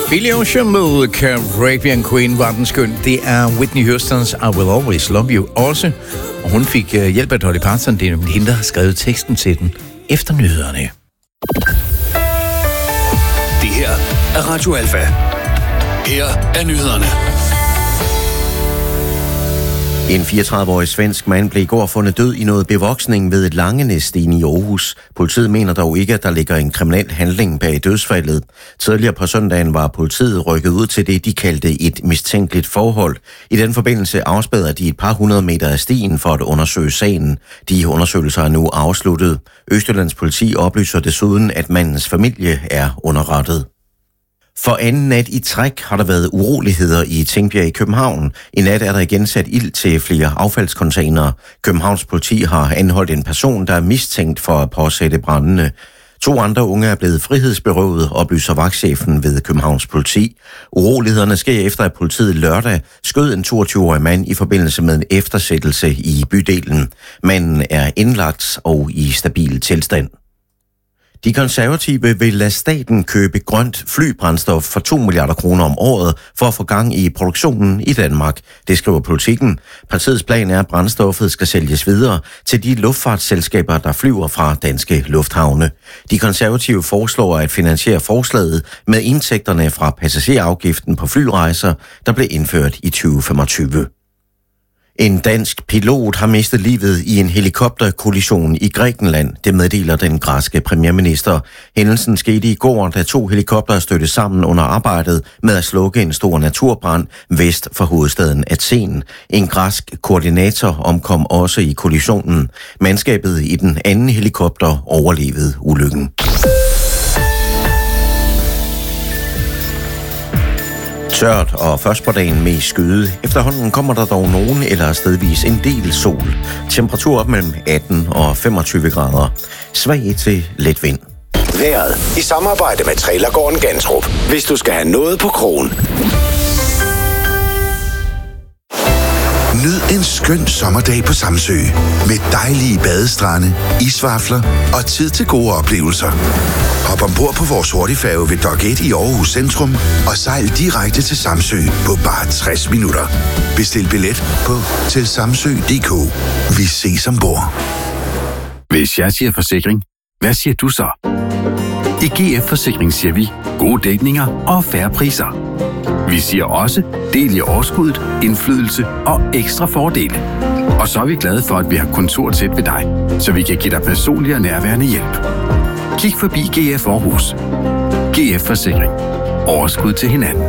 Billy Ocean med Caribbean Queen var den skøn. Det er Whitney Houston's I Will Always Love You også. Og hun fik hjælp af Dolly Parton. Det er nemlig hende, der har skrevet teksten til den efter nyhederne. Det her er Radio Alfa. Her er nyhederne. En 34-årig svensk mand blev i går fundet død i noget bevoksning ved et Langenæssten i Aarhus. Politiet mener dog ikke, at der ligger en kriminel handling bag dødsfaldet. Tidligere på søndagen var politiet rykket ud til det, de kaldte et mistænkeligt forhold. I den forbindelse afspærrede de et par 100 meter af stien for at undersøge sagen. De undersøgelser er nu afsluttet. Østjyllands politi oplyser desuden, at mandens familie er underrettet. For anden nat i træk har der været uroligheder i Tingbjerg i København. I nat er der igen sat ild til flere affaldscontainere. Københavns politi har anholdt en person, der er mistænkt for at påsætte brændene. 2 andre unge er blevet frihedsberøvet, oplyser vagtchefen ved Københavns politi. Urolighederne sker efter, at politiet lørdag skød en 22-årig mand i forbindelse med en eftersættelse i bydelen. Manden er indlagt og i stabil tilstand. De konservative vil lade staten købe grønt flybrændstof for 2 milliarder kroner om året for at få gang i produktionen i Danmark. Det skriver Politikken. Partiets plan er, at brændstoffet skal sælges videre til de luftfartsselskaber, der flyver fra danske lufthavne. De konservative foreslår at finansiere forslaget med indtægterne fra passagerafgiften på flyrejser, der blev indført i 2025. En dansk pilot har mistet livet i en helikopterkollision i Grækenland, det meddeler den græske premierminister. Hændelsen skete i går, da 2 helikoptere stødte sammen under arbejdet med at slukke en stor naturbrand vest for hovedstaden Athen. En græsk koordinator omkom også i kollisionen. Mandskabet i den anden helikopter overlevede ulykken. Tørt og først på dagen med skyde. Efterhånden kommer der dog nogen eller stedvis en del sol. Temperatur op mellem 18 og 25 grader. Svag til let vind. Vejret i samarbejde med Trailergården Gantrup. Hvis du skal have noget på krogen. Nyd en skøn sommerdag på Samsø. Med dejlige badestrande, isvafler og tid til gode oplevelser. Hop ombord på vores hurtigfærge ved Dock 1 i Aarhus Centrum og sejl direkte til Samsø på bare 60 minutter. Bestil billet på tilsamsø.dk. Vi ses ombord. Hvis jeg siger forsikring, hvad siger du så? I GF Forsikring siger vi gode dækninger og fair priser. Vi siger også del i overskuddet, indflydelse og ekstra fordele. Og så er vi glade for, at vi har kontor tæt ved dig, så vi kan give dig personlig og nærværende hjælp. Kig forbi GF Aarhus. GF Forsikring. Overskud til hinanden.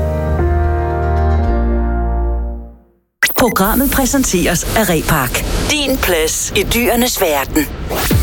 Programmet præsenteres af Repark. Din plads i dyrenes verden.